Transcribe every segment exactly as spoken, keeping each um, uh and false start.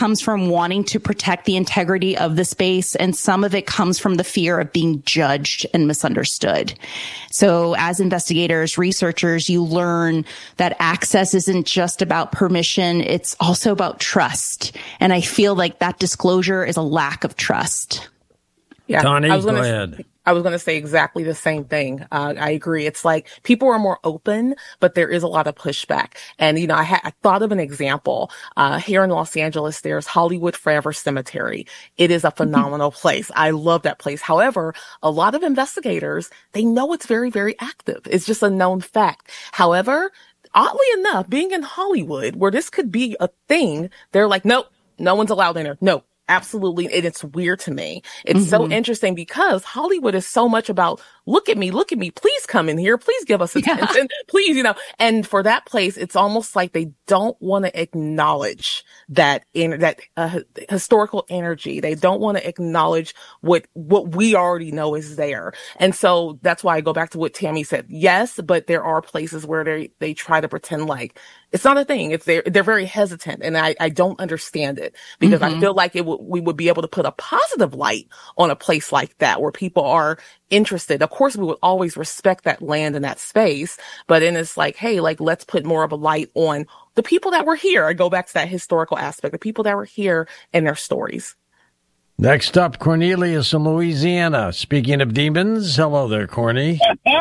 comes from wanting to protect the integrity of the space, and some of it comes from the fear of being judged and misunderstood. So as investigators, researchers, you learn that access isn't just about permission, it's also about trust. And I feel like that disclosure is a lack of trust. Yeah, Tani, I was go gonna, ahead. I was going to say exactly the same thing. Uh, I agree. It's like people are more open, but there is a lot of pushback. And, you know, I, ha- I thought of an example. Uh, here in Los Angeles, there's Hollywood Forever Cemetery. It is a phenomenal place. I love that place. However, a lot of investigators, they know it's very, very active. It's just a known fact. However, oddly enough, being in Hollywood, where this could be a thing, they're like, nope, no one's allowed in there. No. Absolutely. And it's weird to me. It's mm-hmm. so interesting because Hollywood is so much about, look at me, look at me, please come in here, please give us attention, yeah. please, you know, and for that place, it's almost like they don't want to acknowledge that in that uh, historical energy. They don't want to acknowledge what, what we already know is there. And so that's why I go back to what Tammy said. Yes, but there are places where they, they try to pretend like it's not a thing. It's they're, they're very hesitant. And I, I don't understand it because mm-hmm. I feel like it w- we would be able to put a positive light on a place like that where people are interested. Of course, we would always respect that land and that space, but then it's like, hey, like, let's put more of a light on the people that were here. I go back to that historical aspect, the people that were here and their stories. Next up, Cornelius in Louisiana. Speaking of demons, hello there, Corny.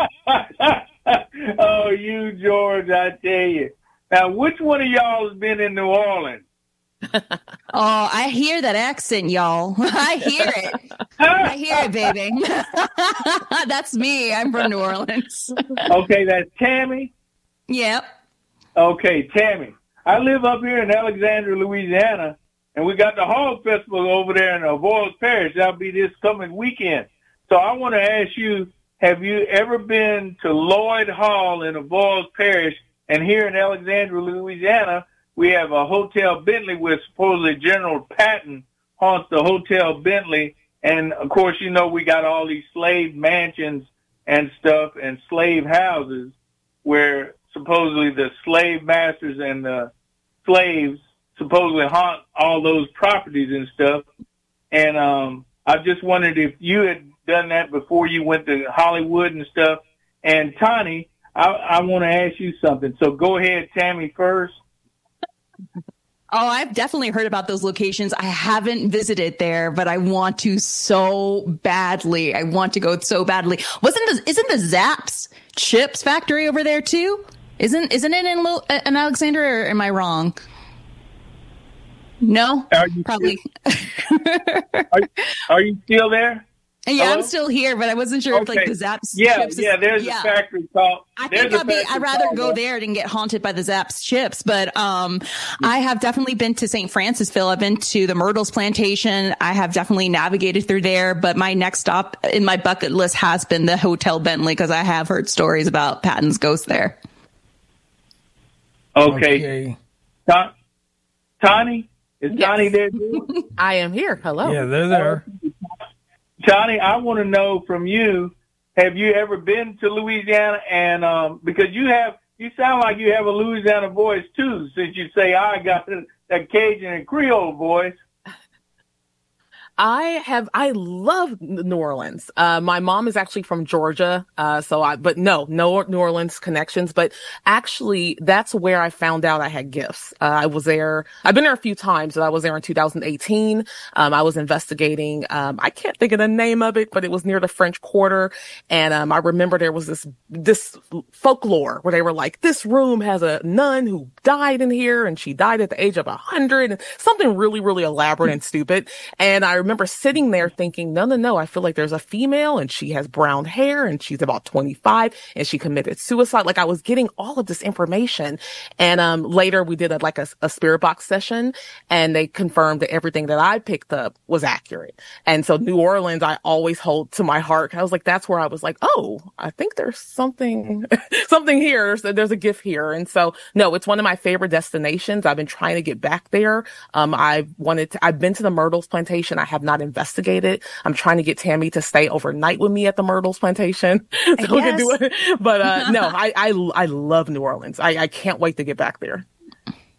Oh, you, George, I tell you. Now, which one of y'all has been in New Orleans? Oh, I hear that accent, y'all. I hear it. I hear it, baby. That's me. I'm from New Orleans. Okay, that's Tammy? Yep. Okay, Tammy. I live up here in Alexandria, Louisiana, and we got the Hog Festival over there in Avoyelles Parish. That'll be this coming weekend. So I want to ask you, have you ever been to Lloyd Hall in Avoyelles Parish? And here in Alexandria, Louisiana, we have a Hotel Bentley where supposedly General Patton haunts the Hotel Bentley. And, of course, you know, we got all these slave mansions and stuff and slave houses where supposedly the slave masters and the slaves supposedly haunt all those properties and stuff. And um, I just wondered if you had done that before you went to Hollywood and stuff. And, Tani, I, I want to ask you something. So go ahead, Tammy, first. Oh, I've definitely heard about those locations. I haven't visited there, but I want to so badly. I want to go so badly. Wasn't the, isn't the Zapp's chips factory over there too? Isn't isn't it in, Lo, in Alexandria, or am I wrong? No, are you probably. are, are you still there? Yeah, Hello? I'm still here, but I wasn't sure okay. if like the Zapp's yeah, chips. Yeah, there's yeah. a factory called. I think I'd, be, I'd rather go there than get haunted by the Zapp's chips. But um, I have definitely been to Saint Francisville. I've been to the Myrtles Plantation. I have definitely navigated through there. But my next stop in my bucket list has been the Hotel Bentley because I have heard stories about Patton's ghost there. Okay. okay. Tani? Is yes. Tani there too? I am here. Hello. Yeah, they're there. Tani, I want to know from you, have you ever been to Louisiana? And um, because you have, you sound like you have a Louisiana voice too, since you say I got that Cajun and Creole voice. I have, I love New Orleans. Uh, my mom is actually from Georgia. Uh, so I, but no, no New Orleans connections, but actually that's where I found out I had gifts. Uh, I was there, I've been there a few times, but I was there in two thousand eighteen. Um, I was investigating, um, I can't think of the name of it, but it was near the French Quarter. And, um, I remember there was this, this folklore where they were like, this room has a nun who died in here and she died at the age of a hundred, and something really, really elaborate and stupid. And I remember sitting there thinking, no, no, no, I feel like there's a female and she has brown hair and she's about twenty-five and she committed suicide. Like I was getting all of this information. And, um, later we did a, like a, a spirit box session and they confirmed that everything that I picked up was accurate. And so New Orleans, I always hold to my heart. I was like, that's where I was like, oh, I think there's something, something here. There's, there's a gift here. And so no, it's one of my favorite destinations. I've been trying to get back there. Um, I wanted to, I've been to the Myrtles Plantation. I have not investigated. I'm trying to get Tammy to stay overnight with me at the Myrtles Plantation so we can do it. But uh, no, I, I I love New Orleans. I, I can't wait to get back there.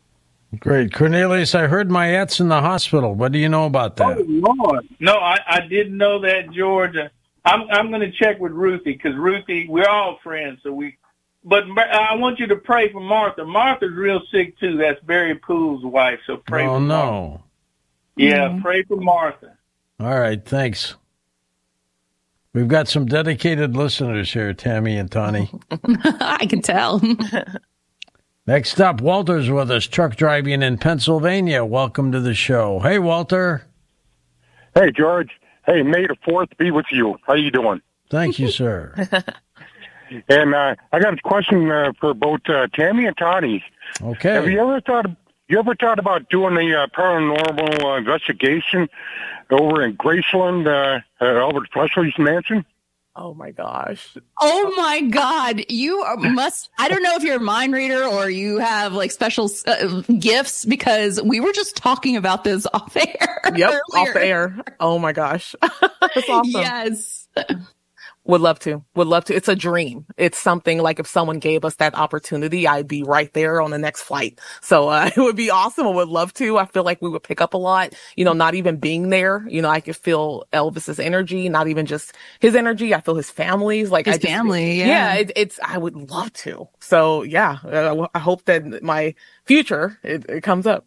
Great. Cornelius, I heard my aunt's in the hospital. What do you know about that? Oh, Lord. No, I, I didn't know that, George. I'm, I'm going to check with Ruthie because Ruthie, we're all friends. So we, but I want you to pray for Martha. Martha's real sick too. That's Barry Poole's wife. So pray oh, for no. Martha. Yeah, mm-hmm. Pray for Martha. All right. Thanks. We've got some dedicated listeners here, Tammy and Tawny. I can tell. Next up, Walter's with us, truck driving in Pennsylvania. Welcome to the show. Hey, Walter. Hey, George. Hey, May the fourth be with you. How you doing? Thank you, sir. And uh, I got a question uh, for both uh, Tammy and Tawny. Okay. Have you ever thought you ever thought about doing a uh, paranormal uh, investigation over in Graceland, uh, at Albert Presley's mansion? Oh, my gosh. Oh, my God. You are, must, I don't know if you're a mind reader or you have like special uh, gifts because we were just talking about this off air. Yep, earlier. off the air. Oh, my gosh. That's awesome. Yes. Would love to. Would love to. It's a dream. It's something like if someone gave us that opportunity, I'd be right there on the next flight. So uh, it would be awesome. I would love to. I feel like we would pick up a lot, you know, not even being there. You know, I could feel Elvis's energy, not even just his energy. I feel his family's like his I just, family. Yeah. Yeah. It, it's, I would love to. So yeah, uh, I hope that my future, it, it comes up.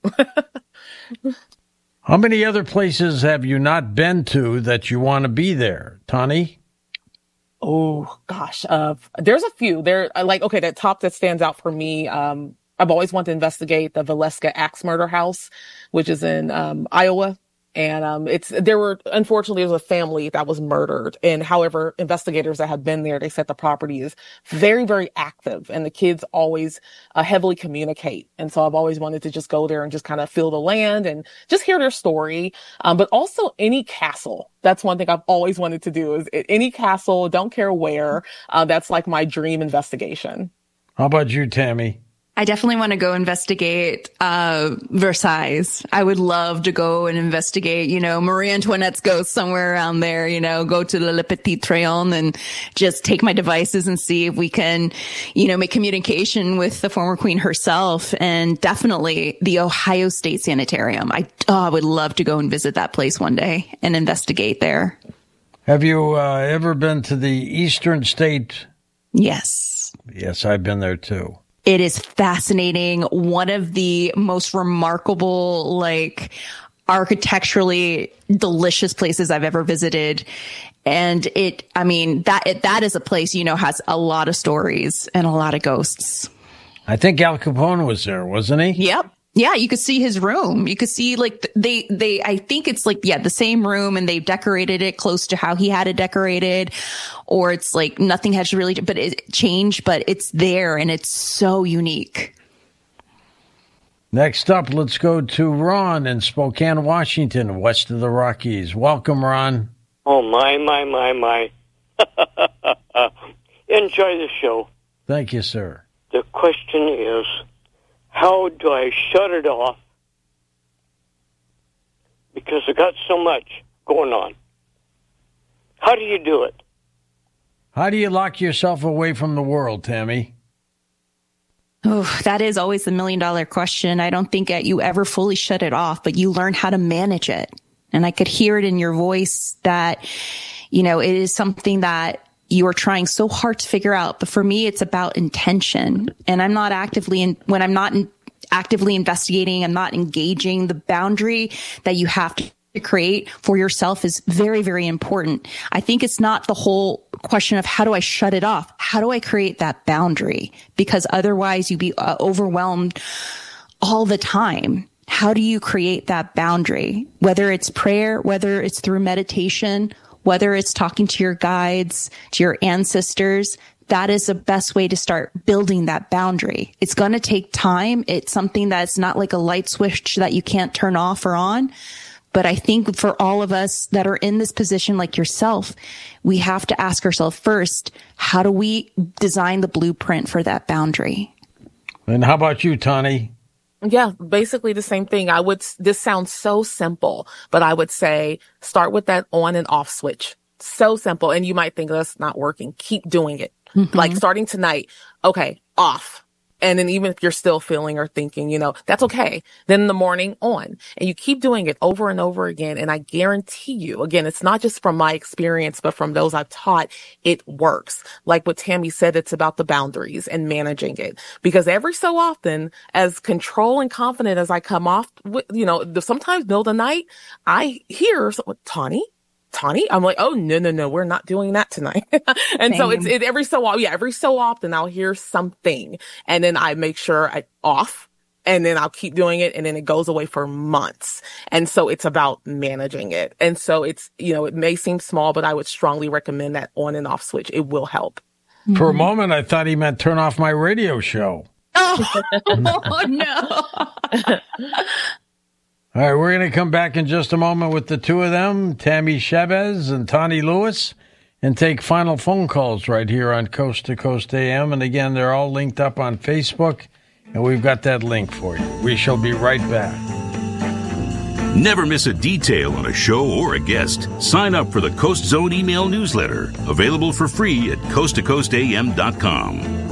How many other places have you not been to that you want to be there, Tawny? Oh gosh, uh, there's a few. There, like, okay, the top that stands out for me. Um, I've always wanted to investigate the Valeska Axe Murder House, which is in um, Iowa, and um, it's there were unfortunately there was a family that was murdered, and however, investigators that have been there, they said the property is very, very active, and the kids always uh, heavily communicate, and so I've always wanted to just go there and just kind of feel the land and just hear their story, um, but also any castle. That's one thing I've always wanted to do is any castle, don't care where. Uh, that's like my dream investigation. How about you, Tammy? I definitely want to go investigate uh Versailles. I would love to go and investigate, you know, Marie Antoinette's ghost somewhere around there, you know, go to Le Petit Trianon and just take my devices and see if we can, you know, make communication with the former queen herself, and definitely the Ohio State Sanitarium. I, oh, I would love to go and visit that place one day and investigate there. Have you uh, ever been to the Eastern State? Yes. Yes, I've been there too. It is fascinating. One of the most remarkable, like, architecturally delicious places I've ever visited. And it, I mean, that, it, that is a place, you know, has a lot of stories and a lot of ghosts. I think Al Capone was there, wasn't he? Yep. Yeah, you could see his room. You could see like they, they, I think it's like, yeah, the same room, and they've decorated it close to how he had it decorated, or it's like nothing has really, but it changed, but it's there and it's so unique. Next up, let's go to Ron in Spokane, Washington, west of the Rockies. Welcome, Ron. Oh, my, my, my, my. Enjoy the show. Thank you, sir. The question is, how do I shut it off? Because I got so much going on. How do you do it? How do you lock yourself away from the world, Tammy? Oh, that is always the million dollar question. I don't think that you ever fully shut it off, but you learn how to manage it. And I could hear it in your voice that, you know, it is something that you are trying so hard to figure out. But for me, it's about intention. And I'm not actively in, when I'm not in, actively investigating, I'm not engaging. The boundary that you have to create for yourself is very, very important. I think it's not the whole question of how do I shut it off? How do I create that boundary? Because otherwise you be uh, overwhelmed all the time. How do you create that boundary? Whether it's prayer, whether it's through meditation, whether it's talking to your guides, to your ancestors, that is the best way to start building that boundary. It's going to take time. It's something that's not like a light switch that you can't turn off or on. But I think for all of us that are in this position like yourself, we have to ask ourselves first, how do we design the blueprint for that boundary? And how about you, Tawny? Yeah, basically the same thing. I would, this sounds so simple, but I would say start with that on and off switch. So simple. And you might think that's not working. Keep doing it. Mm-hmm. Like starting tonight. Okay, off. And then even if you're still feeling or thinking, you know, that's okay. Then in the morning on, and you keep doing it over and over again. And I guarantee you, again, it's not just from my experience, but from those I've taught, it works. Like what Tammy said, it's about the boundaries and managing it. Because every so often, as control and confident as I come off, with, you know, the, sometimes middle of the night, I hear someone, Tawny, Tawny? I'm like, oh, no, no, no, we're not doing that tonight. and Same. so it's it, every so often, yeah, every so often I'll hear something and then I make sure I off and then I'll keep doing it and then it goes away for months. And so it's about managing it. And so it's, you know, it may seem small, but I would strongly recommend that on and off switch. It will help. For a moment, I thought he meant turn off my radio show. Oh, no. All right, we're going to come back in just a moment with the two of them, Tammy Chavez and Tawny Lewis, and take final phone calls right here on Coast to Coast A M. And again, they're all linked up on Facebook, and we've got that link for you. We shall be right back. Never miss a detail on a show or a guest. Sign up for the Coast Zone email newsletter, available for free at coast to coast a m dot com.